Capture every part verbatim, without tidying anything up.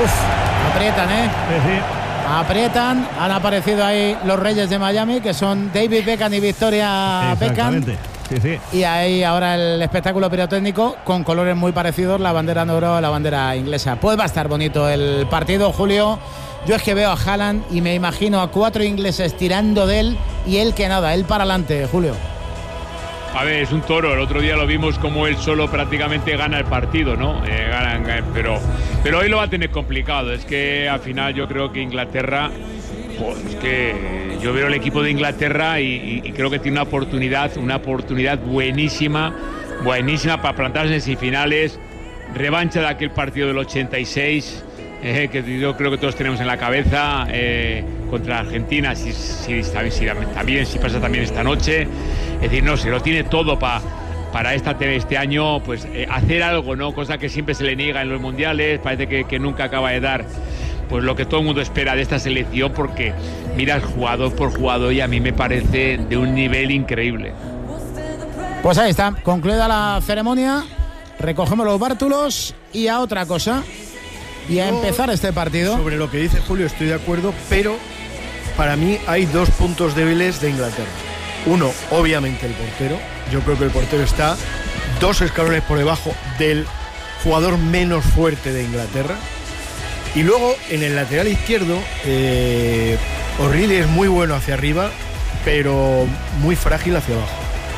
Uf, aprietan, ¿eh? Sí, sí. Aprietan. Han aparecido ahí los Reyes de Miami, que son David Beckham y Victoria Beckham. Sí, sí. Y ahí ahora el espectáculo pirotécnico con colores muy parecidos, la bandera negro a la bandera inglesa. Pues va a estar bonito el partido, Julio. Yo es que veo a Haaland y me imagino a cuatro ingleses tirando de él y él que nada, él para adelante, Julio. A ver, es un toro. El otro día lo vimos como él solo prácticamente gana el partido, ¿no? Eh, ganan, ganan, pero, pero hoy lo va a tener complicado. Es que al final yo creo que Inglaterra... Joder, es que yo veo el equipo de Inglaterra y, y, y creo que tiene una oportunidad, una oportunidad buenísima, buenísima para plantarse en semifinales, revancha de aquel partido del ochenta y seis, eh, que yo creo que todos tenemos en la cabeza, eh, contra Argentina, si, si, si, si, también, si pasa también esta noche. Es decir, no, se lo tiene todo para para esta este año, pues eh, hacer algo, ¿no? Cosa que siempre se le niega en los mundiales, parece que, que nunca acaba de dar pues lo que todo el mundo espera de esta selección, porque miras jugador por jugador y a mí me parece de un nivel increíble. Pues ahí está, concluida la ceremonia, recogemos los bártulos y a otra cosa, y a Yo, empezar este partido. Sobre lo que dice Julio estoy de acuerdo, pero para mí hay dos puntos débiles de Inglaterra. Uno, obviamente el portero. Yo creo que el portero está dos escalones por debajo del jugador menos fuerte de Inglaterra. Y luego en el lateral izquierdo, eh, O'Reilly es muy bueno hacia arriba, pero muy frágil hacia abajo.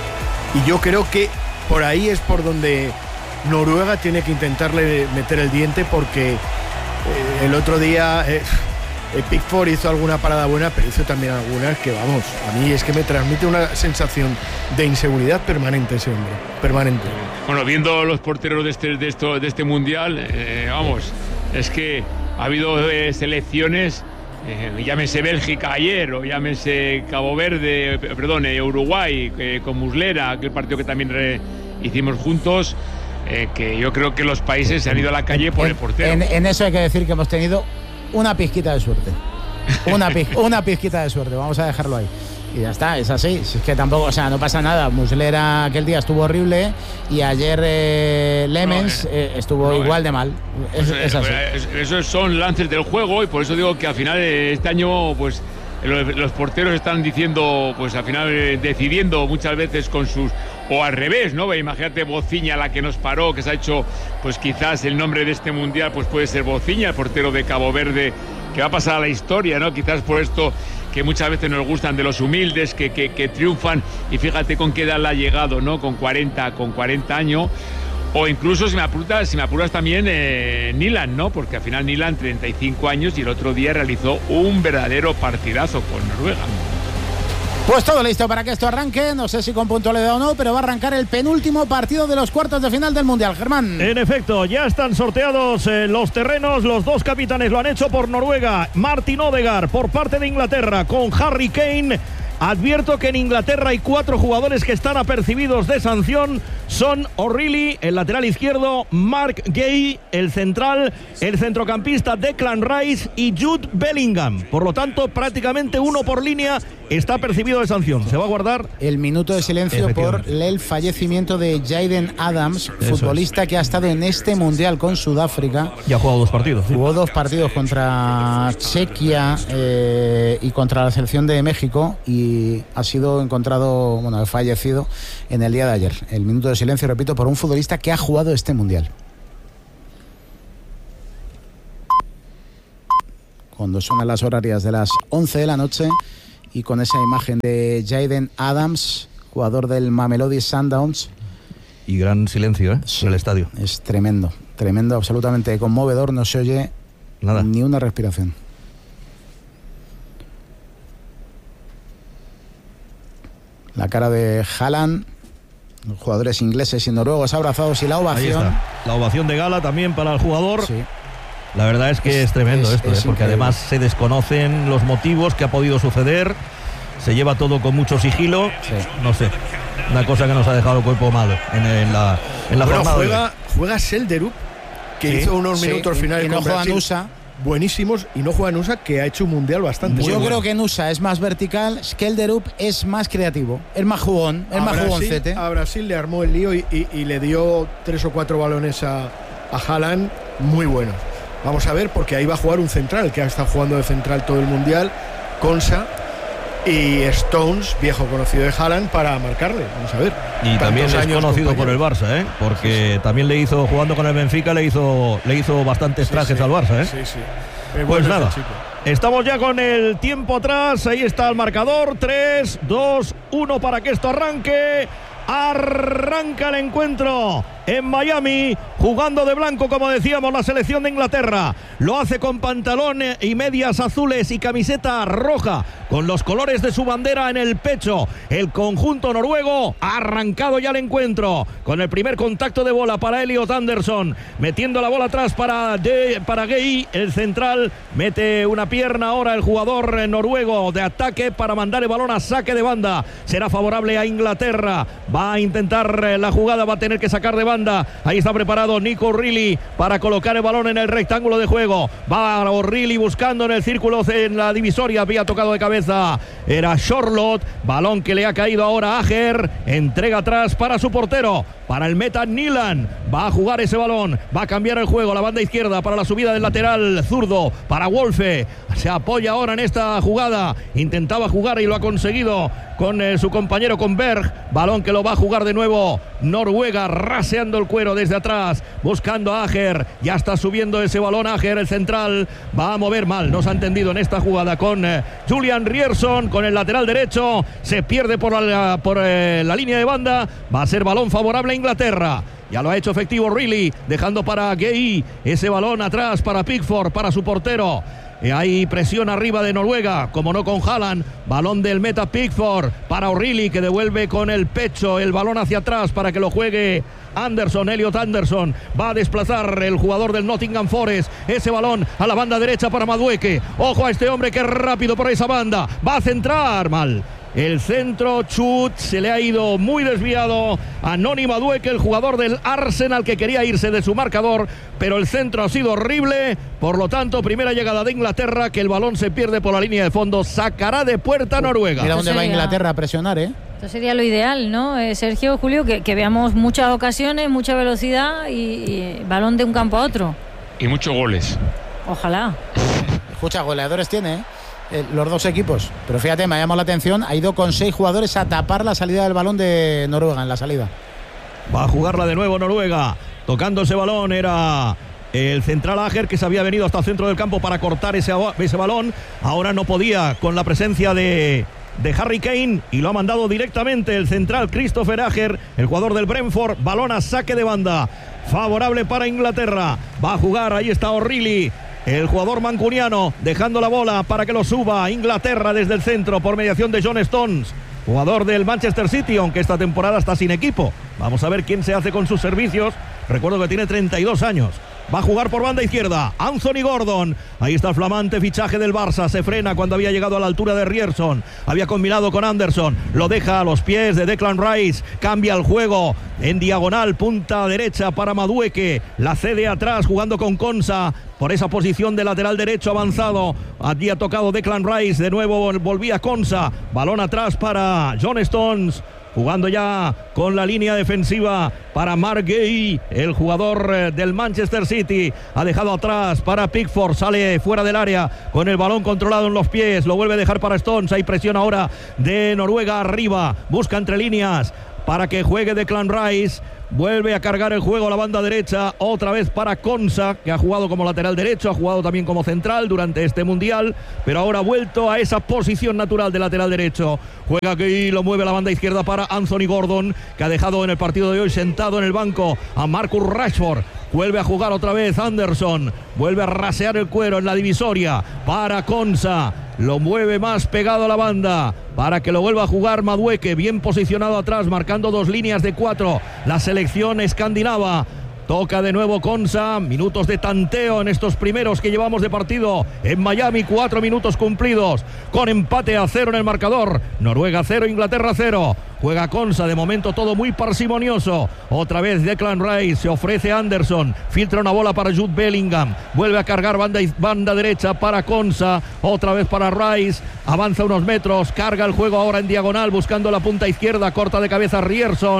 Y yo creo que por ahí es por donde Noruega tiene que intentarle meter el diente, porque eh, el otro día eh, Pickford hizo alguna parada buena, pero hizo también algunas que, vamos, a mí es que me transmite una sensación de inseguridad permanente ese hombre, permanente. Bueno, viendo los porteros de este, de esto, de este mundial, eh, vamos, es que ha habido eh, selecciones, eh, llámese Bélgica ayer, o llámese Cabo Verde, perdón, eh, Uruguay, eh, con Muslera, aquel partido que también re, hicimos juntos, eh, que yo creo que los países se han ido a la calle por en, el portero. En, en eso hay que decir que hemos tenido una pizquita de suerte. Una, piz, una pizquita de suerte, vamos a dejarlo ahí. Y ya está, es así. Si es que tampoco, o sea, no pasa nada. Muslera aquel día estuvo horrible y ayer eh, Lemens no, eh, eh, estuvo no, igual eh, de mal. Es, pues, es así. Eh, esos son lances del juego y por eso digo que al final de este año, pues los, los porteros están diciendo, pues al final eh, decidiendo muchas veces con sus, o al revés, ¿no? Imagínate Bociña, la que nos paró, que se ha hecho, pues quizás el nombre de este mundial, pues puede ser Bociña, el portero de Cabo Verde, que va a pasar a la historia, ¿no? Quizás por esto que muchas veces nos gustan de los humildes, que, que, que triunfan, y fíjate con qué edad le ha llegado, ¿no? Con cuarenta, con cuarenta años, o incluso si me apuras, si me apuras también eh, Nyland, ¿no? Porque al final Nyland treinta y cinco años y el otro día realizó un verdadero partidazo con Noruega. Pues todo listo para que esto arranque, no sé si con puntualidad o no, pero va a arrancar el penúltimo partido de los cuartos de final del Mundial, Germán. En efecto, ya están sorteados eh, los terrenos, los dos capitanes lo han hecho por Noruega, Martin Odegaard por parte de Inglaterra con Harry Kane. Advierto que en Inglaterra hay cuatro jugadores que están apercibidos de sanción. Son O'Reilly, el lateral izquierdo, Mark Gay, el central, el centrocampista Declan Rice y Jude Bellingham. Por lo tanto, prácticamente uno por línea está apercibido de sanción. Se va a guardar el minuto de silencio por el fallecimiento de Jayden Adams, Eso futbolista es. que ha estado en este Mundial con Sudáfrica. Y ha jugado dos partidos. ¿sí? Jugó dos partidos contra Chequia eh, y contra la selección de México, y ha sido encontrado, bueno, fallecido en el día de ayer. El minuto de silencio, repito, por un futbolista que ha jugado este Mundial. Cuando suenan las horarias de las once de la noche y con esa imagen de Jayden Adams, jugador del Mamelodi Sundowns. Y gran silencio, ¿eh? Sí, en el estadio. Es tremendo, tremendo, absolutamente conmovedor, no se oye nada, ni una respiración. La cara de Haaland, los jugadores ingleses y noruegos abrazados y la ovación. Ahí está. La ovación de gala también para el jugador. Sí. La verdad es que es, es tremendo es, esto, es ¿eh? porque increíble. Además se desconocen los motivos que ha podido suceder. Se lleva todo con mucho sigilo. Sí. No sé, una cosa que nos ha dejado el cuerpo malo en, en la, en la bueno, jornada. Juega, juega Selderup, que sí. hizo unos minutos sí. finales y no con juega Brasil. Nusa. Buenísimos, y no juega Nusa, que ha hecho un mundial bastante Yo bueno. creo que Nusa es más vertical, Skelderup es más creativo, es más jugón, es a más Brasil, jugoncete. A Brasil le armó el lío y, y, y le dio tres o cuatro balones a, a Haaland muy buenos. Vamos a ver, porque ahí va a jugar un central, que ha estado jugando de central todo el mundial, Konsa y Stones, viejo conocido de Haaland, para marcarle. Vamos a ver. Y también es conocido por el Barça, ¿eh? Porque sí, sí. también le hizo, jugando con el Benfica, le hizo, le hizo bastantes trajes sí, sí. al Barça, ¿eh? Sí, sí. Pues bueno nada, estamos ya con el tiempo atrás. Ahí está el marcador. tres, dos, uno para que esto arranque. Arranca el encuentro en Miami, jugando de blanco, como decíamos, la selección de Inglaterra. Lo hace con pantalón y medias azules y camiseta roja, con los colores de su bandera en el pecho. El conjunto noruego ha arrancado ya el encuentro, con el primer contacto de bola para Elliot Anderson, metiendo la bola atrás para, de, para Gay, el central. Mete una pierna ahora el jugador noruego de ataque para mandar el balón a saque de banda. Será favorable a Inglaterra. Va a intentar la jugada, va a tener que sacar de banda. Ahí está preparado Nico O'Reilly para colocar el balón en el rectángulo de juego. Va O'Reilly buscando en el círculo, en la divisoria. Había tocado de cabeza, era Charlotte. Balón que le ha caído ahora a Ajer. Entrega atrás para su portero, para el meta Nilan. Va a jugar ese balón, va a cambiar el juego. La banda izquierda para la subida del lateral zurdo para Wolfe. Se apoya ahora en esta jugada. Intentaba jugar y lo ha conseguido con eh, su compañero, con Berg. Balón que lo va a jugar de nuevo Noruega, raseando el cuero desde atrás, buscando a Ajer. Ya está subiendo ese balón Ajer, el central. Va a mover mal, no se ha entendido en esta jugada con eh, Julian Ryerson, con el lateral derecho. Se pierde por la, por, eh, la línea de banda. Va a ser balón favorable a Inglaterra. Ya lo ha hecho efectivo O'Reilly, dejando para Gay ese balón atrás para Pickford, para su portero. Hay presión arriba de Noruega, como no con Haaland. Balón del meta Pickford para O'Reilly, que devuelve con el pecho el balón hacia atrás para que lo juegue Anderson, Elliot Anderson. Va a desplazar el jugador del Nottingham Forest ese balón a la banda derecha para Madueke. Ojo a este hombre que es rápido por esa banda. Va a centrar mal. El centro, chut, se le ha ido muy desviado a Noni Madueke, el jugador del Arsenal, que quería irse de su marcador, pero el centro ha sido horrible. Por lo tanto, primera llegada de Inglaterra, que el balón se pierde por la línea de fondo. Sacará de puerta Noruega. Mira dónde va Inglaterra a presionar, ¿eh? Esto sería lo ideal, ¿no? Eh, Sergio, Julio, que, que veamos muchas ocasiones, mucha velocidad y, y balón de un campo a otro. Y muchos goles. Ojalá. Escucha, goleadores tiene, ¿eh? Eh, los dos equipos, pero fíjate, me ha llamado la atención, ha ido con seis jugadores a tapar la salida del balón de Noruega en la salida. Va a jugarla de nuevo Noruega, tocando ese balón era el central Ajer, que se había venido hasta el centro del campo para cortar ese, ese balón. Ahora no podía con la presencia de, de Harry Kane, y lo ha mandado directamente el central Christopher Ajer, el jugador del Brentford. Balón a saque de banda, favorable para Inglaterra. Va a jugar, ahí está O'Reilly, el jugador mancuniano, dejando la bola para que lo suba Inglaterra desde el centro por mediación de John Stones, jugador del Manchester City, aunque esta temporada está sin equipo. Vamos a ver quién se hace con sus servicios. Recuerdo que tiene treinta y dos años. Va a jugar por banda izquierda Anthony Gordon. Ahí está el flamante fichaje del Barça. Se frena cuando había llegado a la altura de Ryerson. Había combinado con Anderson. Lo deja a los pies de Declan Rice. Cambia el juego en diagonal, punta derecha para Madueke. La cede atrás jugando con Konsa por esa posición de lateral derecho avanzado. Allí ha tocado Declan Rice. De nuevo volvía Konsa. Balón atrás para John Stones, jugando ya con la línea defensiva para Mark Gay, el jugador del Manchester City. Ha dejado atrás para Pickford, sale fuera del área con el balón controlado en los pies. Lo vuelve a dejar para Stones. Hay presión ahora de Noruega arriba. Busca entre líneas para que juegue Declan Rice. Vuelve a cargar el juego a la banda derecha, otra vez para Konsa, que ha jugado como lateral derecho, ha jugado también como central durante este mundial, pero ahora ha vuelto a esa posición natural de lateral derecho. Juega aquí, lo mueve a la banda izquierda para Anthony Gordon, que ha dejado en el partido de hoy sentado en el banco a Marcus Rashford. Vuelve a jugar otra vez Anderson, vuelve a rasear el cuero en la divisoria para Konsa. Lo mueve más pegado a la banda para que lo vuelva a jugar Madueke, bien posicionado atrás, marcando dos líneas de cuatro. La selección escandinava. Toca de nuevo Konsa, minutos de tanteo en estos primeros que llevamos de partido en Miami, cuatro minutos cumplidos, con empate a cero en el marcador. Noruega cero, Inglaterra cero. Juega Konsa, de momento todo muy parsimonioso. Otra vez Declan Rice, se ofrece Anderson, filtra una bola para Jude Bellingham, vuelve a cargar banda, banda derecha para Konsa, otra vez para Rice, avanza unos metros, carga el juego ahora en diagonal buscando la punta izquierda, corta de cabeza Ryerson.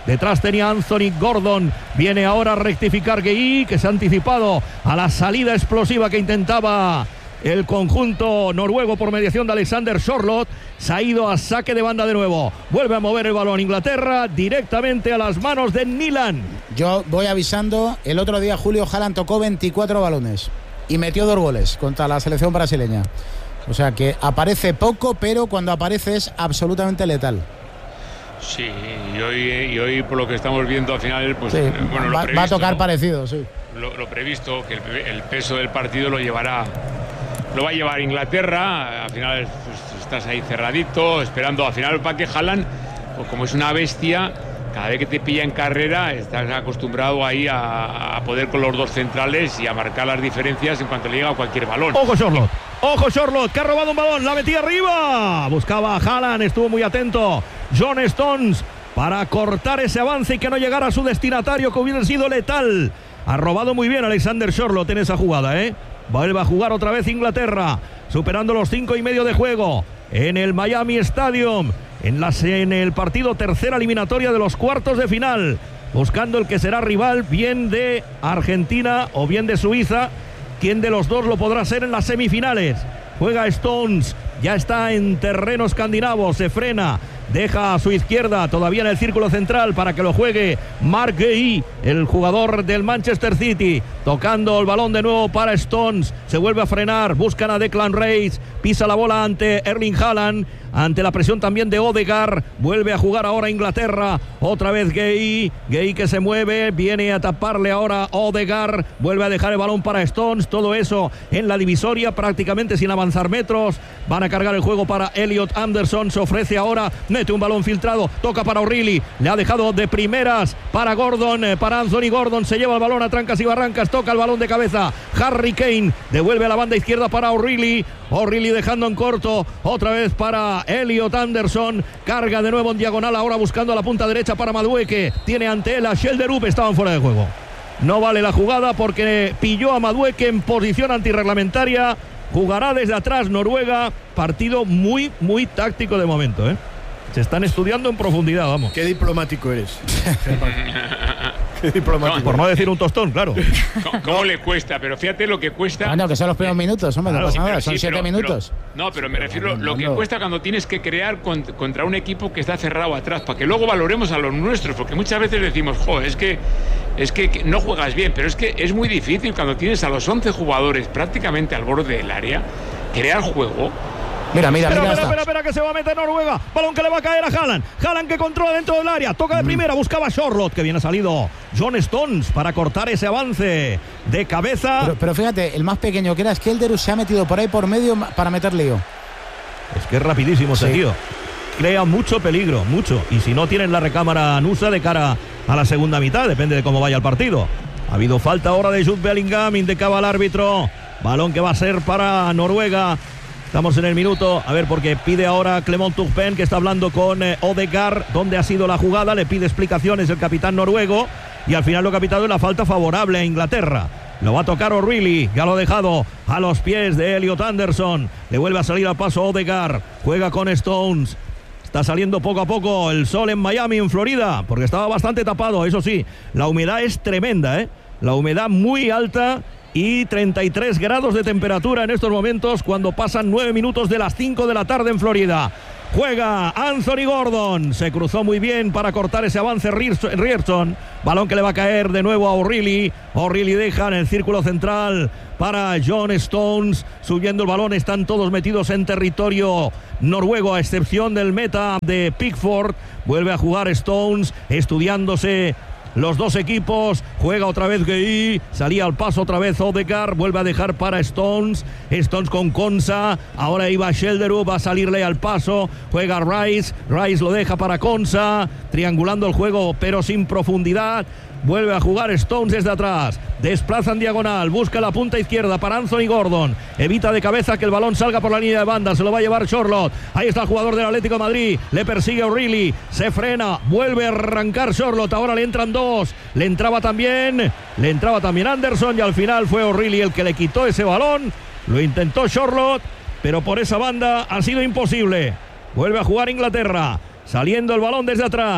Detrás tenía Anthony Gordon. Viene ahora a rectificar Gueye, que se ha anticipado a la salida explosiva que intentaba el conjunto noruego por mediación de Alexander Sørloth. Se ha ido a saque de banda de nuevo. Vuelve a mover el balón Inglaterra directamente a las manos de Nyland. Yo voy avisando, el otro día Julio Haaland tocó veinticuatro balones y metió dos goles contra la selección brasileña. O sea que aparece poco, pero cuando aparece es absolutamente letal. Sí, y hoy, y hoy por lo que estamos viendo al final, pues sí, bueno, lo va, previsto, va a tocar ¿no? parecido, sí. Lo, lo previsto, que el, el peso del partido lo llevará, lo va a llevar Inglaterra. Al final pues, estás ahí cerradito, esperando. Al final para que Haaland, pues como es una bestia, cada vez que te pilla en carrera estás acostumbrado ahí a, a poder con los dos centrales y a marcar las diferencias en cuanto le llega a cualquier balón. Ojo Sørloth, ojo Sørloth, que ha robado un balón, la metía arriba, buscaba a Haaland, estuvo muy atento John Stones para cortar ese avance y que no llegara a su destinatario, que hubiera sido letal. Ha robado muy bien Alexander Sørloth en esa jugada, ¿eh? Vuelve a jugar otra vez Inglaterra, superando los cinco y medio de juego en el Miami Stadium, en, las, en el partido tercera eliminatoria de los cuartos de final, buscando el que será rival, bien de Argentina o bien de Suiza. ¿Quién de los dos lo podrá ser en las semifinales? Juega Stones, ya está en terreno escandinavo, se frena, deja a su izquierda, todavía en el círculo central, para que lo juegue Marc Gueye, el jugador del Manchester City, tocando el balón de nuevo para Stones, se vuelve a frenar, buscan a Declan Rice, pisa la bola ante Erling Haaland, ante la presión también de Odegaard, vuelve a jugar ahora Inglaterra, otra vez Gueye, Gueye que se mueve, viene a taparle ahora Odegaard, vuelve a dejar el balón para Stones, todo eso en la divisoria, prácticamente sin avanzar metros, van a cargar el juego para Elliot Anderson, se ofrece ahora, mete un balón filtrado, toca para O'Reilly, le ha dejado de primeras para Gordon, eh, para Anthony Gordon, se lleva el balón a trancas y barrancas, toca el balón de cabeza, Harry Kane, devuelve a la banda izquierda para O'Reilly, O'Reilly dejando en corto, otra vez para Elliot Anderson, carga de nuevo en diagonal, ahora buscando a la punta derecha para Madueke, tiene ante él a Schjelderup, estaban fuera de juego. No vale la jugada porque pilló a Madueke en posición antirreglamentaria, jugará desde atrás Noruega, partido muy, muy táctico de momento, ¿eh? Se están estudiando en profundidad, vamos. Qué diplomático eres. Qué diplomático. Por no decir un tostón, claro. ¿Cómo, cómo le cuesta? Pero fíjate lo que cuesta. Bueno, que son los primeros minutos, hombre, Claro, no sí, pasa nada, pero son sí, siete pero- minutos. pero- no, pero me refiero Pero, lo que no. cuesta cuando tienes que crear con- contra un equipo que está cerrado atrás, para que luego valoremos a los nuestros, porque muchas veces decimos, jo, es que es que, que no juegas bien, pero es que es muy difícil cuando tienes a los once jugadores prácticamente al borde del área, crear juego. Mira, mira, Espera, mira, espera, está. espera, espera, que se va a meter Noruega. Balón que le va a caer a Haaland. Haaland que controla dentro del área. Toca de primera, buscaba a Sørloth, que bien ha salido John Stones para cortar ese avance de cabeza. Pero, pero fíjate, el más pequeño que era Schjelderup se ha metido por ahí por medio ma- para meter lío. Es que es rapidísimo ese Sí. tío. Crea mucho peligro, mucho. Y si no tienen la recámara Nusa de cara a la segunda mitad, depende de cómo vaya el partido. Ha habido falta ahora de Jude Bellingham, indicaba el árbitro. Balón que va a ser para Noruega. Estamos en el minuto, a ver, porque pide ahora Clement Turpin, que está hablando con eh, Odegaard, dónde ha sido la jugada, le pide explicaciones el capitán noruego, y al final lo que ha pitado es la falta favorable a Inglaterra. Lo va a tocar O'Reilly, ya lo ha dejado a los pies de Elliot Anderson, le vuelve a salir al paso Odegaard, juega con Stones. Está saliendo poco a poco el sol en Miami, en Florida, porque estaba bastante tapado, eso sí, la humedad es tremenda, ¿eh? La humedad muy alta y treinta y tres grados de temperatura en estos momentos cuando pasan nueve minutos de las cinco de la tarde en Florida. Juega Anthony Gordon, se cruzó muy bien para cortar ese avance Ryerson, balón que le va a caer de nuevo a O'Reilly, O'Reilly deja en el círculo central para John Stones, subiendo el balón, están todos metidos en territorio noruego a excepción del meta de Pickford, vuelve a jugar Stones, estudiándose los dos equipos, juega otra vez Gueye, salía al paso otra vez Odegaard, vuelve a dejar para Stones, Stones con Konsa, ahora iba Schjelderup, va a salirle al paso, juega Rice, Rice lo deja para Konsa, triangulando el juego pero sin profundidad, vuelve a jugar Stones desde atrás, desplaza en diagonal, busca la punta izquierda para Anthony Gordon, evita de cabeza que el balón salga por la línea de banda, se lo va a llevar Sørloth, ahí está el jugador del Atlético de Madrid, le persigue O'Reilly, se frena, vuelve a arrancar Sørloth, ahora le entran dos, le entraba también, le entraba también Anderson y al final fue O'Reilly el que le quitó ese balón, lo intentó Sørloth, pero por esa banda ha sido imposible, vuelve a jugar Inglaterra, saliendo el balón desde atrás,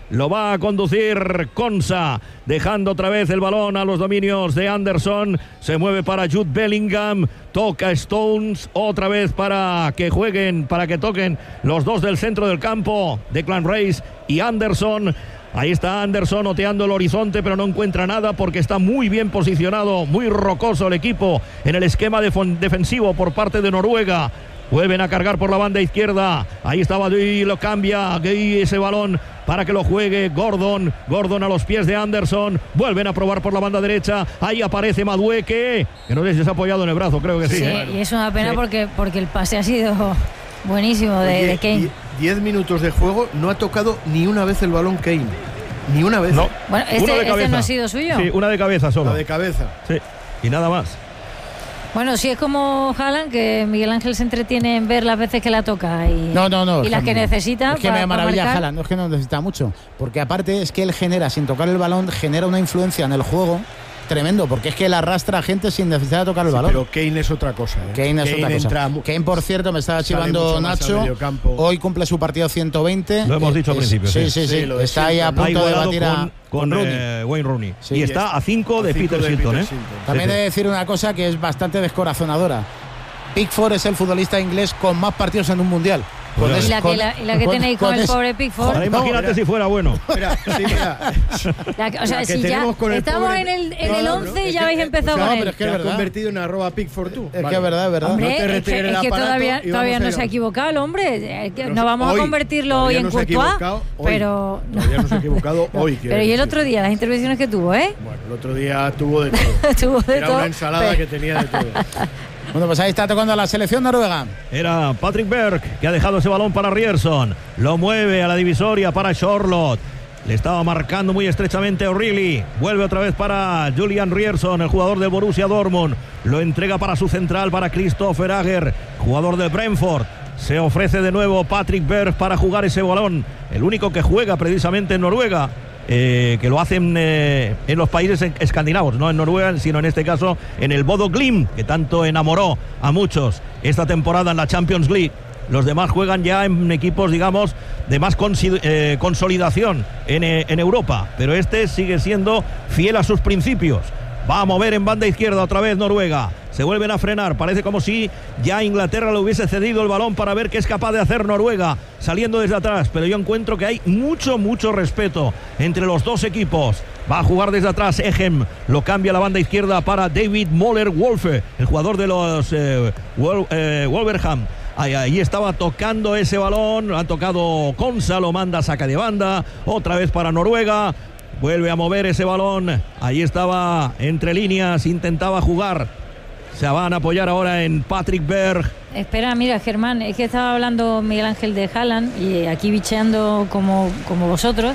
lo va a conducir Konsa, dejando otra vez el balón a los dominios de Anderson. Se mueve para Jude Bellingham, toca Stones, otra vez para que jueguen, para que toquen los dos del centro del campo, Declan Rice y Anderson. Ahí está Anderson oteando el horizonte, pero no encuentra nada porque está muy bien posicionado, muy rocoso el equipo en el esquema def- defensivo por parte de Noruega. Vuelven a cargar por la banda izquierda. Ahí estaba Gui, lo cambia Gui, ese balón para que lo juegue Gordon. Gordon a los pies de Anderson. Vuelven a probar por la banda derecha. Ahí aparece Madueke, que no sé si se ha apoyado en el brazo, creo que sí. Sí, ¿eh? y es una pena Sí. porque, porque el pase ha sido buenísimo de, Oye, de Kane. die- diez minutos de juego, no ha tocado ni una vez el balón Kane. Ni una vez. No. Bueno, Una de este, este cabeza. no ha sido suyo. Sí, una de cabeza solo. La de cabeza. Sí, y nada más. Bueno, sí es como Haaland, que Miguel Ángel se entretiene en ver las veces que la toca y, No, no, no. y las que Haaland. necesita. Es que para- me para maravilla marcar. Haaland, no es que no necesita mucho. Porque aparte es que él genera, sin tocar el balón, genera una influencia en el juego tremendo. Porque es que él arrastra a gente sin necesidad de tocar el Sí, balón. pero Kane es otra cosa. ¿eh? Kane es otra cosa. entra mu- Kane, por cierto, me estaba sale chivando mucho más al Nacho. mediocampo. Hoy cumple su partido ciento veinte. Lo hemos dicho al Es- principio, Sí, sí. sí, sí. Sí, lo de Está ahí a Silton. Ha punto de igualado batir a con, con, Rooney. eh, Wayne Rooney. Sí, y y está a cinco de a cinco Peter de Shilton. Peter ¿eh? Shilton. También Sí, he sí. de decir una cosa que es bastante descorazonadora. Pickford es el futbolista inglés con más partidos en un mundial. Con Pues es- Y la que, con- la, y la que con- tenéis con, con el es- pobre Pickford. Ahora imagínate mira. si fuera bueno. Mira, sí, mira. La que- o sea, La que si ya tenemos con el estamos pobre- en el, en No, el no, once es ya que- habéis o empezado sea, con pero él. es que Te es ha verdad. convertido en arroba Pickford tú. Es Vale. que es verdad, es verdad. Hombre, No te es que, retires el es que aparato todavía, y todavía vamos no allá. se ha equivocado el hombre. Es que Pero no vamos hoy, a convertirlo hoy todavía en no se ha Courtois, equivocado hoy. pero... Todavía no se ha equivocado hoy. quiero Pero y el decir. otro día, las intervenciones que tuvo, ¿eh? Bueno, el otro día tuvo de todo. Tuvo de Era todo, una ensalada pero- que tenía de todo. Bueno, pues ahí está tocando la selección noruega. Era Patrick Berg que ha dejado ese balón para Rierson. Lo mueve a la divisoria para Charlotte. Le estaba marcando muy estrechamente O'Reilly. Vuelve otra vez para Julian Rierson, el jugador del Borussia Dortmund. Lo entrega para su central, para Christopher Ager, jugador de Brentford. Se ofrece de nuevo Patrick Berg para jugar ese balón. El único que juega precisamente en Noruega. Eh, que lo hacen eh, en los países escandinavos, no en Noruega, sino en este caso en el Bodo Glimt, que tanto enamoró a muchos esta temporada en la Champions League. Los demás juegan ya en equipos, digamos, de más consi- eh, consolidación en, eh, en Europa, pero este sigue siendo fiel a sus principios. Va a mover en banda izquierda otra vez Noruega. Se vuelven a frenar. Parece como si ya Inglaterra le hubiese cedido el balón para ver qué es capaz de hacer Noruega saliendo desde atrás. Pero yo encuentro que hay mucho, mucho respeto entre los dos equipos. Va a jugar desde atrás Egem. Lo cambia a la banda izquierda para David Moller-Wolfe, el jugador de los eh, Wol- eh, Wolverham. Ahí, ahí estaba tocando ese balón. Ha tocado Konsa, lo manda, saca de banda. Otra vez para Noruega. Vuelve a mover ese balón. Ahí estaba entre líneas, intentaba jugar. Se van a apoyar ahora en Patrick Berg. Espera, mira, Germán, es que estaba hablando Miguel Ángel de Haaland y aquí bicheando como, como vosotros.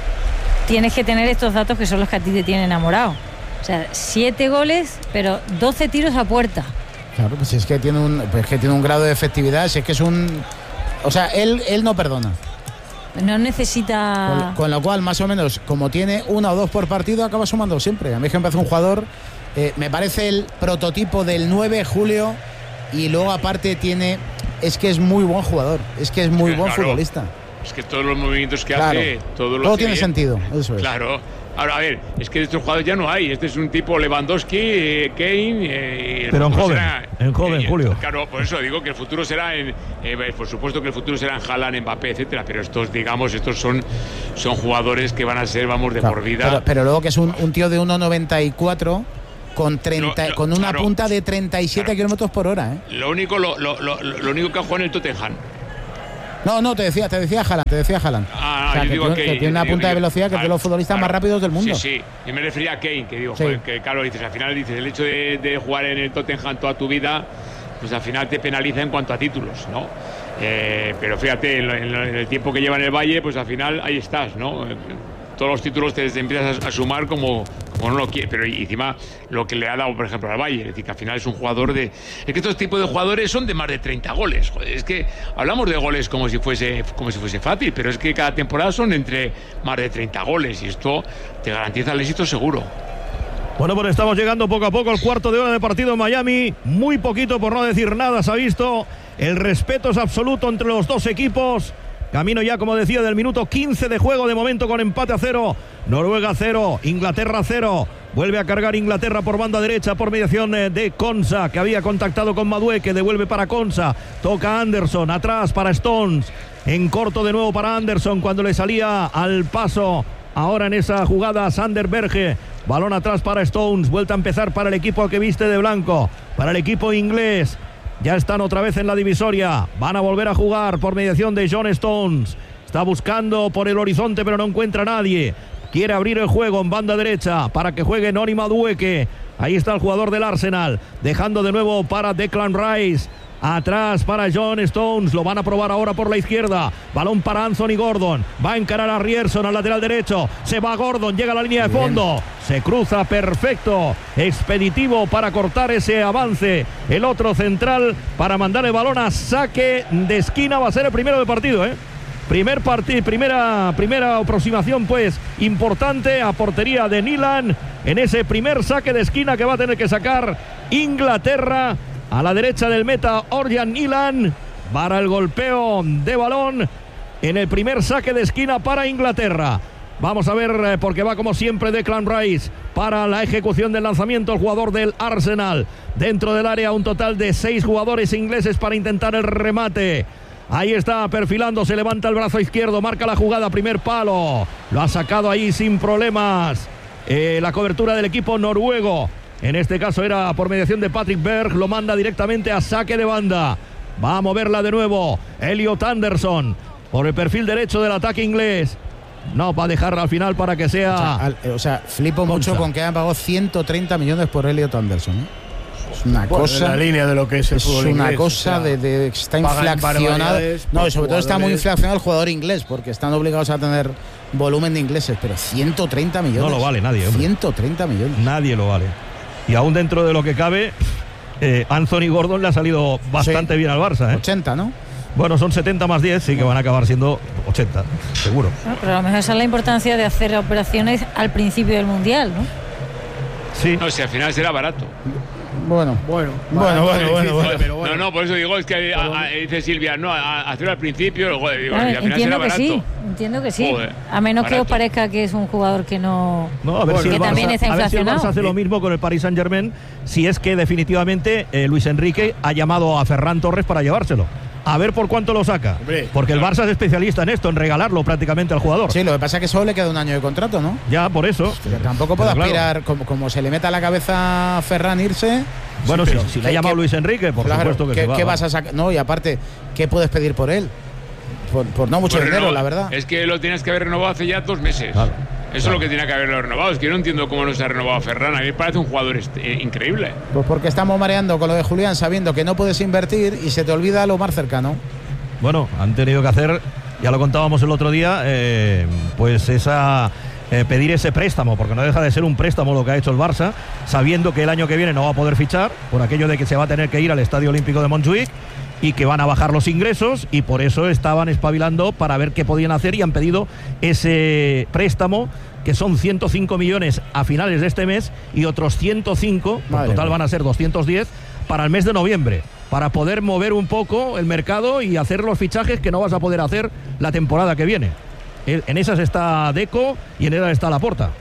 Tienes que tener estos datos que son los que a ti te tienen enamorado. O sea, siete goles, pero doce tiros a puerta. Claro, pues es que tiene un, pues es que tiene un grado de efectividad, si es que es un... O sea, él, él no perdona. No necesita... Con, con lo cual, más o menos, como tiene una o dos por partido, acaba sumando siempre. A mí es que me parece un jugador, eh, me parece el prototipo del nueve, Julio, y luego aparte tiene, es que es muy buen jugador, es que es muy buen Claro. futbolista. Es que todos los movimientos que Claro. hace, todo lo Todo hace tiene bien. sentido, eso es. Claro. Ahora, a ver, es que de estos jugadores ya no hay. Este es un tipo Lewandowski, eh, Kane. Eh, el Pero en futuro joven, será- en joven, eh, Julio. Claro, por eso digo que el futuro será en. eh, por supuesto que el futuro será en Haaland, Mbappé, etcétera. Pero estos, digamos, estos son, son jugadores que van a ser, vamos, de Claro, por vida. pero, pero luego que es un, un tío de uno noventa y cuatro con, treinta, Lo- lo- con una claro. punta de treinta y siete Claro. kilómetros por hora, ¿eh? Lo único, lo, lo, lo, lo único que ha jugado en el Tottenham. No, no, te decía, te decía Haaland, te decía Haaland. Ah, O sea, yo que, digo tiene, a que Kane, tiene una digo- punta de digo- velocidad que es de claro, los futbolistas claro. más rápidos del mundo. Sí, sí. Yo me refería a Kane, que digo, Sí. joder, que claro, dices, al final dices, el hecho de, de jugar en el Tottenham toda tu vida, pues al final te penaliza en cuanto a títulos, ¿no? Eh, pero fíjate, en, lo- en lo- en el tiempo que lleva en el Valle, pues al final ahí estás, ¿no? Eh, Todos los títulos te, te empiezas a, a sumar como, como no lo quieres, pero y encima lo que le ha dado, por ejemplo, al Valle, es decir, que al final es un jugador de... Es que estos tipos de jugadores son de más de treinta goles, joder, es que hablamos de goles como si fuese como si fuese fácil, pero es que cada temporada son entre más de treinta goles y esto te garantiza el éxito seguro. Bueno, pues estamos llegando poco a poco al cuarto de hora de partido en Miami. Muy poquito, por no decir nada, se ha visto. El respeto es absoluto entre los dos equipos. Camino ya, como decía, del minuto quince de juego, de momento con empate a cero. Noruega cero, Inglaterra cero. Vuelve a cargar Inglaterra por banda derecha por mediación de Konsa, que había contactado con Madueke. Devuelve para Konsa. Toca Anderson. Atrás para Stones. En corto de nuevo para Anderson cuando le salía al paso. Ahora en esa jugada Sander Berge. Balón atrás para Stones. Vuelta a empezar para el equipo que viste de blanco. Para el equipo inglés. Ya están otra vez en la divisoria. Van a volver a jugar por mediación de John Stones. Está buscando por el horizonte pero no encuentra a nadie. Quiere abrir el juego en banda derecha para que juegue Noni Madueke. Ahí está el jugador del Arsenal. Dejando de nuevo para Declan Rice. Atrás para John Stones. Lo van a probar ahora por la izquierda. Balón para Anthony Gordon. Va a encarar a Ryerson al lateral derecho. Se va Gordon. Llega a la línea de fondo. Bien. Se cruza perfecto. Expeditivo para cortar ese avance. El otro central para mandar el balón a saque de esquina. Va a ser el primero del partido, ¿eh? Primer partido, primera, primera aproximación pues importante a portería de Nilan en ese primer saque de esquina que va a tener que sacar Inglaterra. A la derecha del meta Orjan Nilan para el golpeo de balón en el primer saque de esquina para Inglaterra. Vamos a ver, porque va como siempre Declan Rice para la ejecución del lanzamiento, el jugador del Arsenal. Dentro del área un total de seis jugadores ingleses para intentar el remate. Ahí está perfilando, se levanta el brazo izquierdo, marca la jugada, primer palo. Lo ha sacado ahí sin problemas. Eh, la cobertura del equipo noruego. En este caso era por mediación de Patrick Berg. Lo manda directamente a saque de banda. Va a moverla de nuevo Elliot Anderson por el perfil derecho del ataque inglés. No, va a dejarla al final para que sea... O sea, al, o sea flipo Konsa. Mucho con que han pagado ciento treinta millones por Elliot Anderson, ¿eh? Es una bueno, cosa. En la línea de lo que es el es fútbol una inglés, cosa o sea, de, de está inflacionado. No, y sobre todo está muy inflacionado el jugador inglés, porque están obligados a tener volumen de ingleses, pero ciento treinta millones. No lo vale nadie, hombre. ciento treinta millones. Nadie lo vale. Y aún dentro de lo que cabe, eh, Anthony Gordon le ha salido bastante sí. bien al Barça, ¿eh? ochenta, ¿no? Bueno, son setenta más diez, sí que van a acabar siendo ochenta, seguro. No, pero a lo mejor esa es la importancia de hacer operaciones al principio del Mundial, ¿no? Sí. No, si al final será barato. Bueno, bueno, bueno, bueno, bueno, bueno, pero bueno. No, no, por eso digo, es que a, a, dice Silvia, no, a, a hacerlo al principio, luego digo, claro, y al final será que barato. Sí, entiendo que sí. Joder, a menos barato. que os parezca que es un jugador que no. No, a ver bueno, si que el Barça, también está a ver si el inflacionado. Barça hace lo mismo con el Paris Saint-Germain, si es que definitivamente eh, Luis Enrique ha llamado a Ferran Torres para llevárselo. A ver por cuánto lo saca. Hombre, porque el Barça es especialista en esto, en regalarlo prácticamente al jugador. Sí, lo que pasa es que solo le queda un año de contrato, ¿no? Ya, por eso. Pero tampoco puede pero aspirar, claro. como, como se le meta a la cabeza a Ferran irse. Bueno, sí, si, si le ha llamado Luis Enrique, por claro, supuesto que ¿qué, se va, ¿qué va. vas a sacar? No, y aparte, ¿qué puedes pedir por él? Por, por no mucho pues dinero, renova, la verdad. Es que lo tienes que haber renovado hace ya dos meses. Claro. Eso claro. es lo que tiene que haberlo renovado. Es que yo no entiendo cómo no se ha renovado Ferran. A mí me parece un jugador este, eh, increíble. Pues porque estamos mareando con lo de Julián, sabiendo que no puedes invertir y se te olvida lo más cercano. Bueno, han tenido que hacer, ya lo contábamos el otro día, eh, pues esa eh, pedir ese préstamo, porque no deja de ser un préstamo lo que ha hecho el Barça, sabiendo que el año que viene no va a poder fichar, por aquello de que se va a tener que ir al Estadio Olímpico de Montjuic y que van a bajar los ingresos, y por eso estaban espabilando para ver qué podían hacer y han pedido ese préstamo, que son ciento cinco millones a finales de este mes y otros ciento cinco, en total mía. Van a ser doscientos diez para el mes de noviembre, para poder mover un poco el mercado y hacer los fichajes que no vas a poder hacer la temporada que viene. En esas está Deco y en esas está Laporta.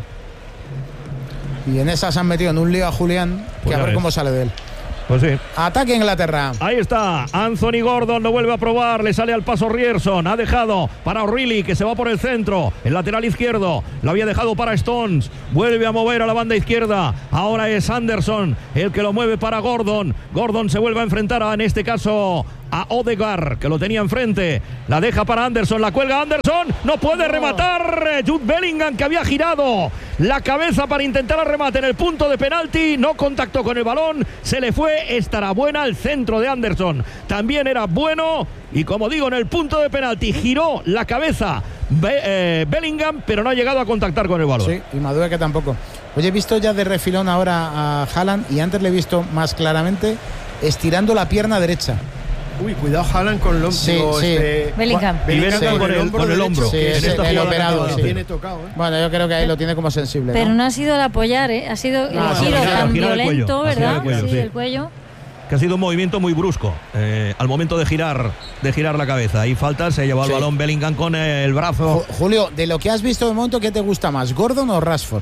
Y en esas han metido en un lío a Julián, que pues a ver ves. cómo sale de él. Pues sí. Ataque Inglaterra. Ahí está. Anthony Gordon lo vuelve a probar. Le sale al paso Ryerson. Ha dejado para O'Reilly, que se va por el centro. El lateral izquierdo. Lo había dejado para Stones. Vuelve a mover a la banda izquierda. Ahora es Anderson el que lo mueve para Gordon. Gordon se vuelve a enfrentar a, en este caso, a Odegaard, que lo tenía enfrente. La deja para Anderson. La cuelga Anderson. No puede no. rematar. Jude Bellingham, que había girado la cabeza para intentar el remate en el punto de penalti. No contactó con el balón. Se le fue. Estará buena el centro de Anderson. También era bueno. Y como digo, en el punto de penalti giró la cabeza Be- eh, Bellingham, pero no ha llegado a contactar con el balón. Sí, y Madueke tampoco. Oye, he visto ya de refilón ahora a Haaland, y antes le he visto más claramente estirando la pierna derecha. Uy, cuidado Haaland con el hombro. Sí, sí. Este, Bellingham. Y Bellingham sí, con, el, con el hombro. Sí, es el, el operado. Sí. Tiene tocado, ¿eh? Bueno, yo creo que ahí lo tiene como sensible. Pero no, no ha sido el apoyar, ¿eh? Ha sido el ah, giro sí, tan al final violento, el cuello, ¿verdad? el cuello, sí, sí. el cuello. que ha sido un movimiento muy brusco eh, al momento de girar de girar la cabeza. Y falta, se lleva el Sí. balón Bellingham con el brazo. Ju- Julio, de lo que has visto de momento, ¿qué te gusta más, Gordon o Rashford?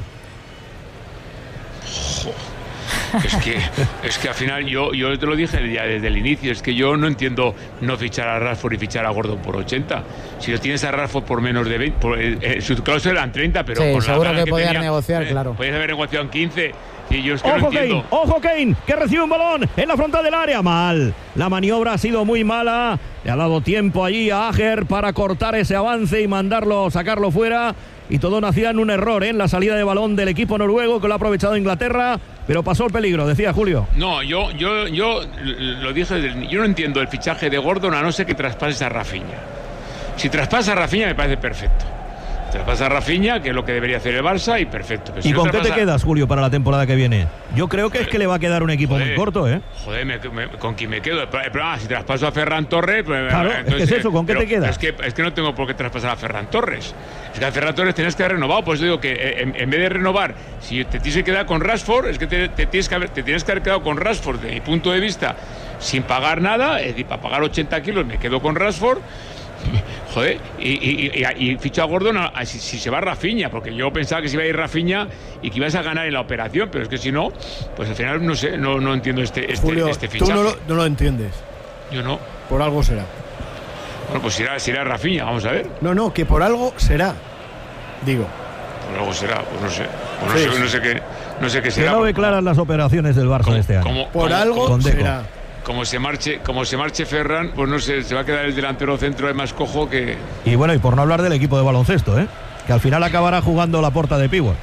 Es que, es que al final yo, yo te lo dije ya desde el inicio, es que yo no entiendo no fichar a Rashford y fichar a Gordon por ochenta. Si lo tienes a Rashford por menos de veinte, por, eh, eh, su cláusula eran treinta, pero Sí, con la seguro gana que podías tenía, negociar, eh, claro. Podías haber negociado en quince. Y yo es que Ojo no Kane, entiendo. ojo Kane, que recibe un balón en la frontal del área. Mal, la maniobra ha sido muy mala. Le ha dado tiempo allí a Ajer para cortar ese avance y mandarlo, sacarlo fuera. Y todo nacía en un error ¿eh? en la salida de balón del equipo noruego, que lo ha aprovechado Inglaterra, pero pasó el peligro, decía Julio. No, yo, yo, yo lo dije, desde el- yo no entiendo el fichaje de Gordon a no ser que traspases a Rafinha. Si traspasa a Rafinha me parece perfecto. Traspasa a Rafinha, que es lo que debería hacer el Barça, y perfecto. Pero si ¿Y no con qué te traspasa- quedas, Julio, para la temporada que viene? Yo creo que es que le va a quedar un equipo Joder, muy corto, ¿eh? Joder, me- me- ¿con quién me quedo? Pero, pero, ah, si traspaso a Ferran Torres... Pues, Claro, es que es eso, ¿con qué pero- te quedas? Es que, es que no tengo por qué traspasar a Ferran Torres. Es que a Ferran Torres tienes que haber renovado. Pues digo que eh, en, en vez de renovar, si te tienes que quedar con Rashford, es que te, te tienes, que haber, te tienes que haber quedado con Rashford, de mi punto de vista, sin pagar nada. Es decir, para pagar ochenta kilos me quedo con Rashford. Joder, y, y, y, y ficho a Gordon a, a, si, si se va Rafinha, porque yo pensaba que se iba a ir Rafinha y que ibas a ganar en la operación, pero es que si no, pues al final no sé, no, no entiendo este, este, Julio, este tú fichaje. no lo, no lo entiendes. Yo no. Por algo será. Bueno, pues irá, si irá Rafinha, vamos a ver. No, no, que por algo será. Digo. Por algo será, pues no sé. Pues no, Sí, sé, sí. no sé qué, no sé qué Que será. no ve claras las operaciones del Barça como, este año. como- Por como- algo con Deco. será. como se marche, como se marche Ferran, pues no sé, se va a quedar el delantero centro de más cojo que. Y bueno, y por no hablar del equipo de baloncesto, ¿eh? Que al final acabará jugando la porta de pívot.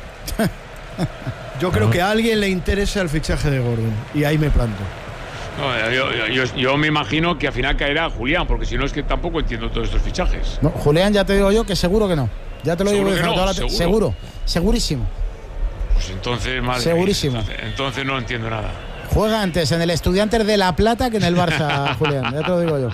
Yo creo que a alguien le interesa el fichaje de Gordon. Y ahí me planto. No, yo, yo- yo- yo me imagino que al final caerá Julián, porque si no es que tampoco entiendo todos estos fichajes. No, Julián, ya te digo yo que seguro que no. Ya te lo digo Seguro que diciendo no, toda la te- seguro. seguro, segurísimo. Pues entonces, madre Segurísimo. mía, entonces, entonces no entiendo nada. Juega antes en el Estudiantes de La Plata que en el Barça, Julián, ya te lo digo yo.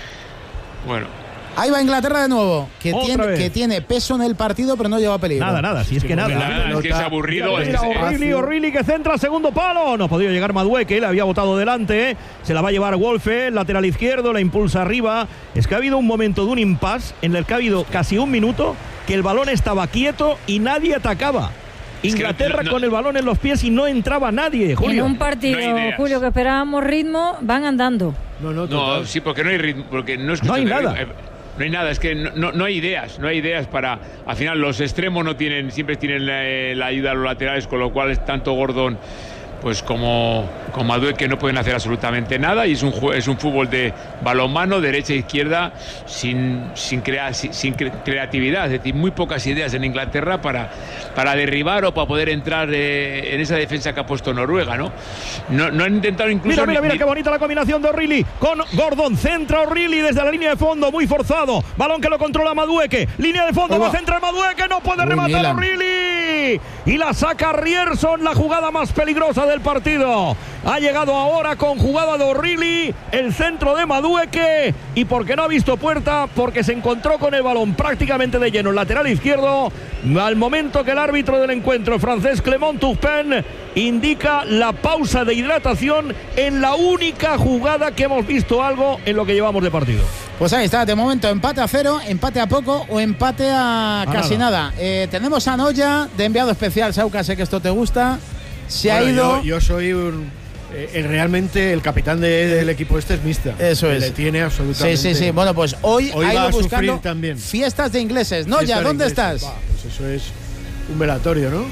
Bueno, Ahí va Inglaterra de nuevo, que Otra tiene, vez. que tiene peso en el partido, pero no lleva peligro. Nada, nada, si es que nada. nada, es que es aburrido. es que Mira, se- O'Reilly, O'Reilly que centra al segundo palo. No ha podido llegar Madueke, le había botado delante. Se la va a llevar Wolfe, lateral izquierdo, la impulsa arriba. Es que ha habido un momento de un impasse en el que ha habido casi un minuto que el balón estaba quieto y nadie atacaba. Es que Inglaterra no- no- con el balón en los pies y no entraba nadie, En Julio. un partido, No hay ideas. Julio, que esperábamos ritmo, van andando. No, no, No, total. sí, porque no hay ritmo, porque no es No hay cuestión de nada. ritmo, eh, No hay nada, es que no, no, no hay ideas, no hay ideas para. Al final, los extremos no tienen, siempre tienen la, eh, la ayuda a los laterales, con lo cual es tanto Gordon pues como, como Madueke no pueden hacer absolutamente nada y es un, jue- es un fútbol de balonmano, derecha e izquierda, sin, sin, crea- sin, sin cre- creatividad, es decir, muy pocas ideas en Inglaterra para, para derribar o para poder entrar eh, en esa defensa que ha puesto Noruega, ¿no? No, no han intentado incluso. Mira, mira, ni- mira ni- qué bonita la combinación de O'Reilly con Gordon. Centra O'Reilly desde la línea de fondo, muy forzado. Balón que lo controla Madueke. Línea de fondo, Ahí va a va. centrar Madueke, no puede Uy, rematar Milan. O'Reilly. Y la saca Rierson, la jugada más peligrosa del partido. Ha llegado ahora con jugada de O'Reilly, el centro de Madueke. Y porque no ha visto puerta, porque se encontró con el balón prácticamente de lleno, el lateral izquierdo. Al momento que el árbitro del encuentro, francés Clément Turpin, indica la pausa de hidratación en la única jugada que hemos visto algo en lo que llevamos de partido. Pues ahí está, de momento empate a cero, empate a poco o empate a, A casi nada. nada. Eh, tenemos a Noya de enviado especial, Sauca, sé que esto te gusta. Se ha Bueno, ido. Yo, yo soy un, eh, el- realmente el capitán de- del equipo este es mixta. Eso Que es. Le tiene Sí, absolutamente. sí, sí. Bueno, pues hoy, Hoy ha va ido a sufrir buscando también. fiestas de ingleses. Noya, Fiesta de ¿dónde ingleses. estás? Bah, pues eso es un velatorio, ¿no?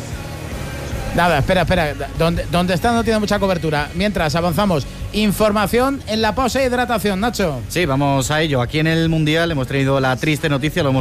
Nada, espera, espera. Donde, donde está no tiene mucha cobertura. Mientras avanzamos, información en la pausa de hidratación, Nacho. Sí, vamos a ello. Aquí en el Mundial hemos traído la triste noticia, lo hemos